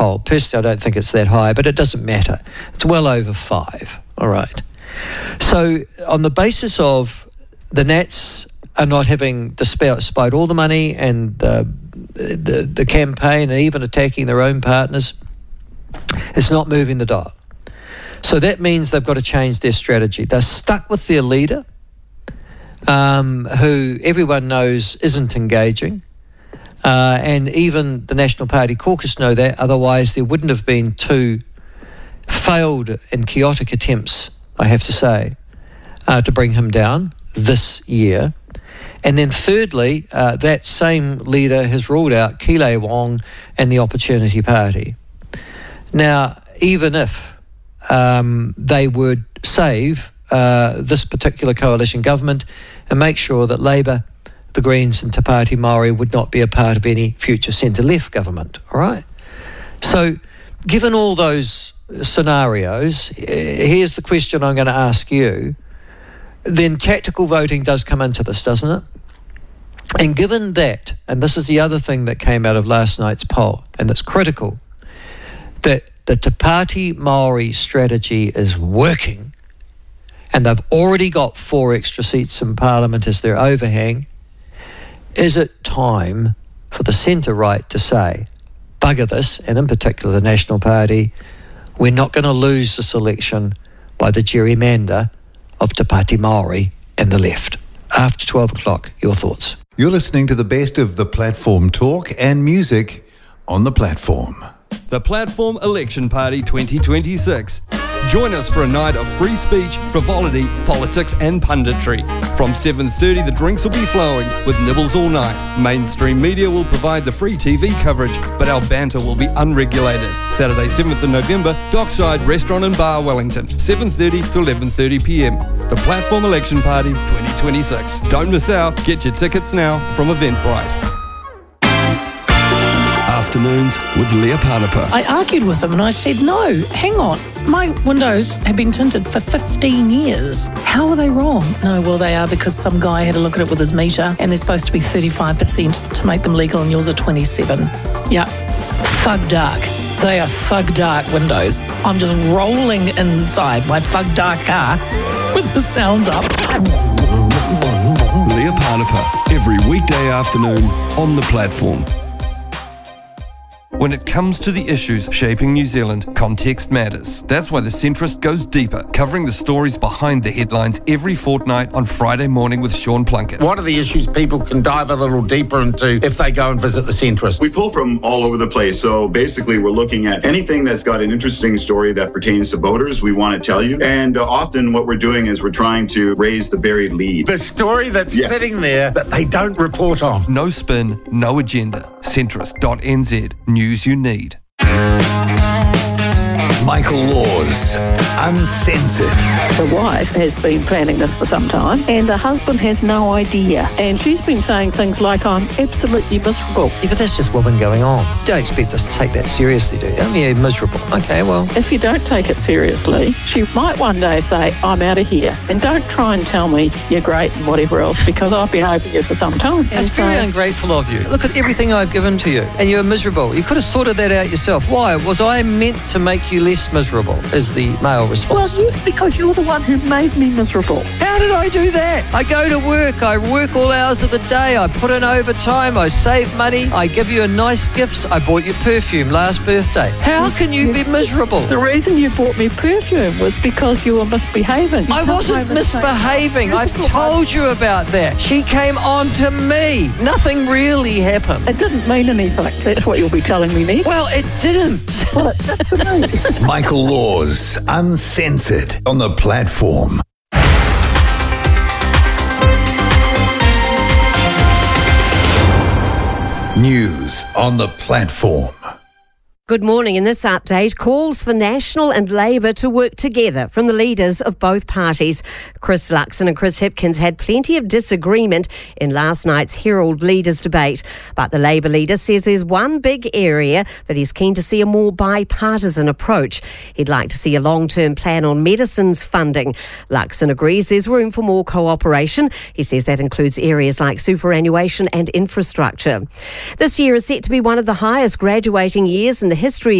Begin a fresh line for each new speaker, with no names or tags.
poll. Personally, I don't think it's that high, but it doesn't matter. It's well over 5. All right. So on the basis of the Nats are not having, despite all the money and the campaign and even attacking their own partners, it's not moving the dial. So that means they've got to change their strategy. They're stuck with their leader, who everyone knows isn't engaging. And even the National Party caucus know that, otherwise there wouldn't have been 2 failed and chaotic attempts, I have to say, to bring him down this year. And then thirdly, that same leader has ruled out Keeley Wong and the Opportunity Party. Now, even if they would save this particular coalition government and make sure that Labour, the Greens and Te Pāti Māori would not be a part of any future centre-left government, all right? So given all those scenarios, here's the question I'm going to ask you. Then tactical voting does come into this, doesn't it? And given that, and this is the other thing that came out of last night's poll, and it's critical, that the Te Pāti Māori strategy is working, and they've already got 4 extra seats in Parliament as their overhang, is it time for the centre-right to say, bugger this, and in particular the National Party, we're not going to lose this election by the gerrymander of Te Pāti Māori and the left? After 12 o'clock, your thoughts.
You're listening to the best of the Platform talk and music on the Platform.
The Platform Election Party 2026. Join us for a night of free speech, frivolity, politics and punditry. From 7:30 the drinks will be flowing with nibbles all night. Mainstream media will provide the free TV coverage, but our banter will be unregulated. Saturday 7th of November, Dockside Restaurant and Bar, Wellington, 7:30 to 11:30pm. The Platform Election Party 2026. Don't miss out. Get your tickets now from Eventbrite. Afternoons with Leah Panapa.
I argued with him and I said, no, hang on. My windows have been tinted for 15 years. How are they wrong? No, well, they are because some guy had a look at it with his meter and they're supposed to be 35% to make them legal and yours are 27. Yeah, thug dark. They are thug dark windows. I'm just rolling inside my thug dark car with the sounds up.
Leah Panapa, every weekday afternoon on the Platform. When it comes to the issues shaping New Zealand, context matters. That's why The Centrist goes deeper, covering the stories behind the headlines every fortnight on Friday morning with Sean Plunkett.
What are the issues people can dive a little deeper into if they go and visit The Centrist?
We pull from all over the place. So basically, we're looking at anything that's got an interesting story that pertains to voters, we want to tell you. And often what we're doing is we're trying to raise the buried lead.
The story that's sitting there that they don't report on.
No spin, no agenda. Centrist.nz. News you need.
Michael Laws, Uncensored.
The wife has been planning this for some time and the husband has no idea. And she's been saying things like, I'm absolutely miserable.
Yeah, but that's just women going on. Don't expect us to take that seriously, do you? I mean, you're miserable. Okay, well.
If you don't take it seriously, she might one day say, I'm out of here. And don't try and tell me you're great and whatever else, because I've been over you for some time.
That's very ungrateful of you. Look at everything I've given to you and you're miserable. You could have sorted that out yourself. Why? Was I meant to make you less miserable, is the male response.
Well, yes, because you're the one who made me miserable.
How did I do that? I go to work, I work all hours of the day, I put in overtime, I save money, I give you a nice gifts, I bought you perfume last birthday. How can you be miserable?
The reason you bought me perfume was because you were misbehaving.
I wasn't misbehaving. I've told you about that. She came on to me. Nothing really happened.
It didn't mean anything. That's what you'll be telling me next.
Well, it didn't.
Well, it did for me.
Michael Laws, Uncensored on the Platform. News on the Platform.
Good morning. In this update, calls for National and Labour to work together from the leaders of both parties. Chris Luxon and Chris Hipkins had plenty of disagreement in last night's Herald Leaders debate. But the Labour leader says there's one big area that he's keen to see a more bipartisan approach. He'd like to see a long-term plan on medicines funding. Luxon agrees there's room for more cooperation. He says that includes areas like superannuation and infrastructure. This year is set to be one of the highest graduating years in the history